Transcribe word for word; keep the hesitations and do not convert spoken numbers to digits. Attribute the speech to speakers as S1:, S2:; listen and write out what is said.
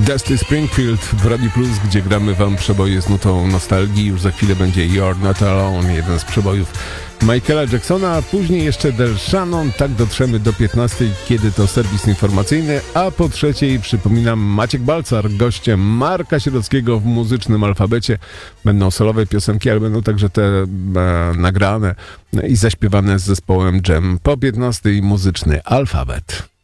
S1: Dusty Springfield w Radio Plus, gdzie gramy wam przeboje z nutą nostalgii. Już za chwilę będzie You're Not Alone, jeden z przebojów Michaela Jacksona, a później jeszcze Del Shannon. Tak dotrzemy do piętnastej, kiedy to serwis informacyjny, a po trzeciej, przypominam, Maciek Balcar, gościem Marka Sierockiego w muzycznym alfabecie. Będą solowe piosenki, ale będą także te e, nagrane i zaśpiewane z zespołem Jam. Po piętnastej muzyczny alfabet.